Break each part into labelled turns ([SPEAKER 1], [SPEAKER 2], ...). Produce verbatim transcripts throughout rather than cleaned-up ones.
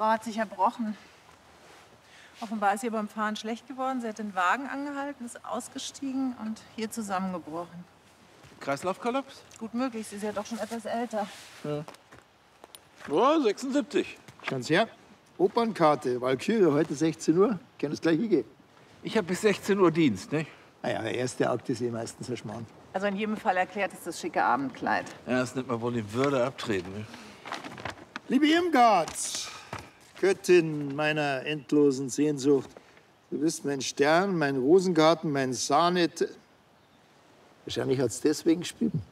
[SPEAKER 1] Frau hat sich erbrochen. Offenbar ist ihr beim Fahren schlecht geworden. Sie hat den Wagen angehalten, ist ausgestiegen und hier zusammengebrochen.
[SPEAKER 2] Kreislaufkollaps?
[SPEAKER 1] Gut möglich, sie ist ja doch schon etwas älter.
[SPEAKER 2] Ja. Oh, sechsundsiebzig.
[SPEAKER 3] Schauen Sie her. Opernkarte, Walküre, heute sechzehn Uhr. Können das gleich hingehen.
[SPEAKER 2] Ich habe bis sechzehn Uhr Dienst, nicht?
[SPEAKER 3] Naja, der erste Akt ist eh meistens ein Schmarrn.
[SPEAKER 1] Also in jedem Fall erklärt es das schicke Abendkleid.
[SPEAKER 2] Ja, das nimmt man wohl in Würde abtreten. Ne?
[SPEAKER 3] Liebe Irmgard, Göttin meiner endlosen Sehnsucht, du bist mein Stern, mein Rosengarten, mein Sahne. Wahrscheinlich hat es deswegen geschrieben.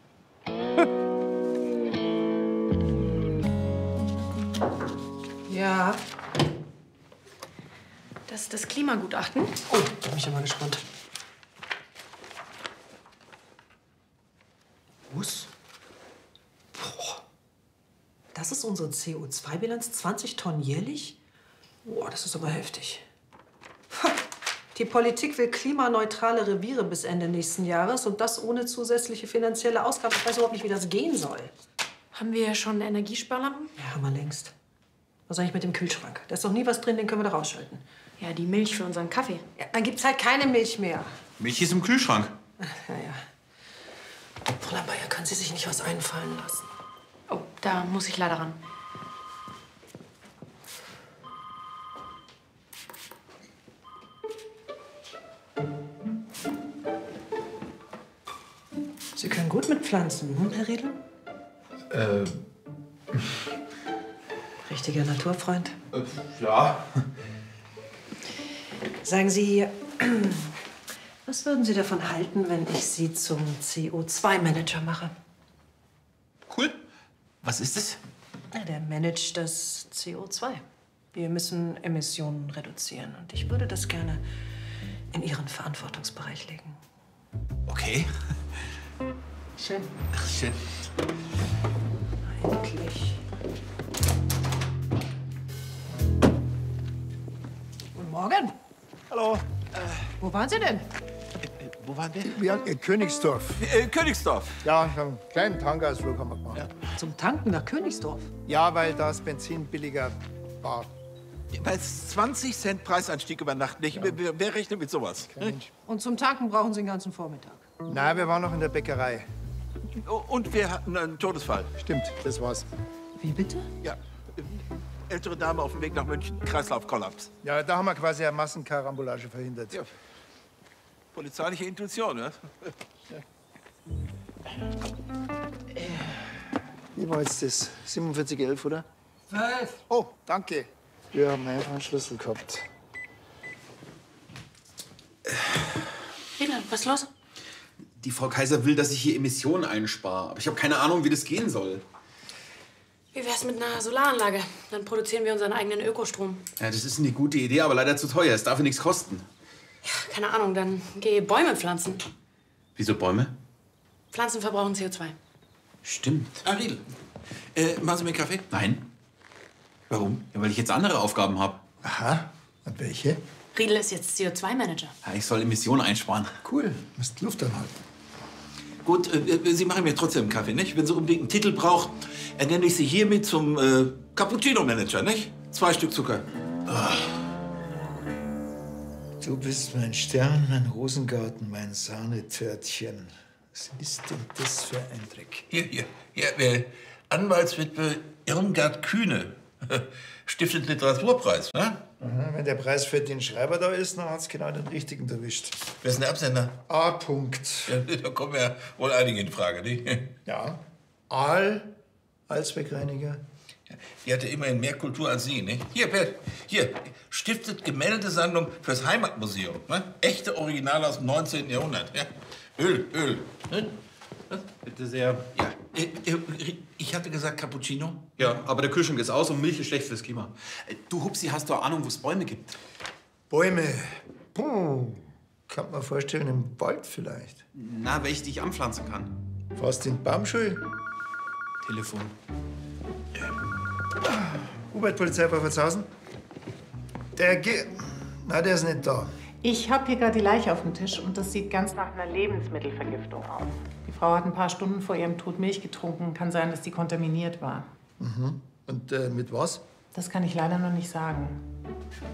[SPEAKER 4] Ja. Das ist das Klimagutachten. Oh, da bin ich ja mal gespannt. Was? Boah. Das ist unsere C O zwei Bilanz, zwanzig Tonnen jährlich? Boah, das ist aber heftig. Ha. Die Politik will klimaneutrale Reviere bis Ende nächsten Jahres und das ohne zusätzliche finanzielle Ausgaben. Ich weiß überhaupt nicht, wie das gehen soll.
[SPEAKER 5] Haben wir schon Energiesparlampen?
[SPEAKER 4] Ja, haben wir längst. Was ist eigentlich mit dem Kühlschrank? Da ist doch nie was drin, den können wir da rausschalten.
[SPEAKER 5] Ja, die Milch für unseren Kaffee.
[SPEAKER 4] Ja, dann gibt's halt keine Milch mehr.
[SPEAKER 6] Milch ist im Kühlschrank.
[SPEAKER 4] Ja, ja. Fräulein Bayer, können Sie sich nicht was einfallen lassen?
[SPEAKER 5] Oh, da muss ich leider ran.
[SPEAKER 4] Sie können gut mit Pflanzen, hm, Herr Riedel?
[SPEAKER 6] Äh.
[SPEAKER 4] Richtiger Naturfreund.
[SPEAKER 6] Äh, ja.
[SPEAKER 4] Sagen Sie, was würden Sie davon halten, wenn ich Sie zum C O zwei Manager mache?
[SPEAKER 6] Cool. Was ist es?
[SPEAKER 4] Ja, der managt das C O zwei. Wir müssen Emissionen reduzieren. Und ich würde das gerne in Ihren Verantwortungsbereich legen.
[SPEAKER 6] Okay.
[SPEAKER 4] Schön.
[SPEAKER 6] Ach, schön.
[SPEAKER 4] Endlich. Guten Morgen.
[SPEAKER 3] Hallo.
[SPEAKER 4] Äh, wo waren Sie denn?
[SPEAKER 2] Äh, wo waren wir?
[SPEAKER 3] Wir in Königsdorf.
[SPEAKER 2] Äh, Königsdorf.
[SPEAKER 3] Ja, einen kleinen Tankausflug haben wir gemacht. Ja.
[SPEAKER 4] Zum Tanken nach Königsdorf.
[SPEAKER 3] Ja, weil das Benzin billiger war.
[SPEAKER 2] Bei zwanzig Cent Preisanstieg über Nacht nicht. Ja. Wer, wer rechnet mit sowas? Hm?
[SPEAKER 4] Und zum Tanken brauchen Sie den ganzen Vormittag.
[SPEAKER 3] Nein, wir waren noch in der Bäckerei.
[SPEAKER 2] Und wir hatten einen Todesfall.
[SPEAKER 3] Stimmt, das war's.
[SPEAKER 4] Wie bitte?
[SPEAKER 2] Ja. Ältere Dame auf dem Weg nach München. Kreislaufkollaps.
[SPEAKER 3] Ja, da haben wir quasi eine Massenkarambolage verhindert.
[SPEAKER 2] Ja. Polizeiliche Intuition, ne?
[SPEAKER 3] Wie war jetzt das? siebenundvierzig elf, oder?
[SPEAKER 4] zwölf.
[SPEAKER 3] Oh, danke. Wir haben einfach einen Schlüssel gehabt.
[SPEAKER 5] Riedel, was ist los?
[SPEAKER 6] Die Frau Kaiser will, dass ich hier Emissionen einspare. Aber ich habe keine Ahnung, wie das gehen soll.
[SPEAKER 5] Wie wär's mit einer Solaranlage? Dann produzieren wir unseren eigenen Ökostrom.
[SPEAKER 6] Ja, das ist eine gute Idee, aber leider zu teuer. Es darf ja nichts kosten.
[SPEAKER 5] Ja, keine Ahnung, dann geh Bäume pflanzen.
[SPEAKER 6] Wieso Bäume?
[SPEAKER 5] Pflanzen verbrauchen C O zwei.
[SPEAKER 6] Stimmt.
[SPEAKER 2] Ah, Riedel. Äh, machen Sie mir einen Kaffee?
[SPEAKER 6] Nein. Warum? Ja, weil ich jetzt andere Aufgaben habe.
[SPEAKER 3] Aha. Und welche?
[SPEAKER 5] Riedel ist jetzt C O zwei Manager.
[SPEAKER 6] Ja, ich soll Emissionen einsparen.
[SPEAKER 3] Cool. Musst Luft anhalten.
[SPEAKER 2] Gut, äh, Sie machen mir trotzdem einen Kaffee, nicht? Wenn Sie unbedingt einen Titel braucht, ernenne ich Sie hiermit zum äh, Cappuccino-Manager, nicht? Zwei Stück Zucker.
[SPEAKER 3] Oh. Du bist mein Stern, mein Rosengarten, mein Sahnetörtchen. Was ist denn das für ein Dreck?
[SPEAKER 2] Hier, hier, hier, äh, Anwaltswitwe Irmgard Kühne. Stiftet Literaturpreis, ne?
[SPEAKER 3] Aha, wenn der Preis für den Schreiber da ist, dann hat's genau den richtigen erwischt.
[SPEAKER 2] Wer ist denn der Absender?
[SPEAKER 3] A. -Punkt.
[SPEAKER 2] Ja, da kommen ja wohl einige in Frage, nicht?
[SPEAKER 3] Ja. Aal, Allzweckreiniger.
[SPEAKER 2] Ja, die hatte immerhin mehr Kultur als Sie, nicht? Hier, Bert, hier, stiftet Gemäldesammlung fürs Heimatmuseum. Ne? Echte Originale aus dem neunzehnten Jahrhundert. Ja? Öl, Öl. Ne? Was?
[SPEAKER 6] Bitte sehr.
[SPEAKER 2] Ja, äh, äh, ich hatte gesagt Cappuccino.
[SPEAKER 6] Ja, aber der Kühlschrank ist aus und Milch ist schlecht fürs Klima. Du, Hupsi, hast du Ahnung, wo es Bäume gibt?
[SPEAKER 3] Bäume. Puh. Kann man vorstellen, im Wald vielleicht.
[SPEAKER 6] Na, welche, die ich anpflanzen kann.
[SPEAKER 3] Fast in Baumschule.
[SPEAKER 6] Telefon.
[SPEAKER 3] Umweltpolizei bei Verzhausen. Der Ge... Na, der ist nicht da.
[SPEAKER 1] Ich habe hier gerade die Leiche auf dem Tisch und das sieht ganz nach einer Lebensmittelvergiftung aus. Die Frau hat ein paar Stunden vor ihrem Tod Milch getrunken. Kann sein, dass die kontaminiert war.
[SPEAKER 3] Mhm. Und äh, mit was?
[SPEAKER 1] Das kann ich leider noch nicht sagen.